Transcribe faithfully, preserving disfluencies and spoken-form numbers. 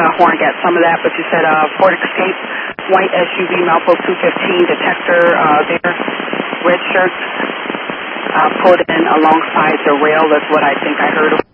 uh, Horn got some of that, but you said uh, Ford Escape, white S U V, Malpo two fifteen, detector uh, there, red shirts uh, put in alongside the rail is what I think I heard.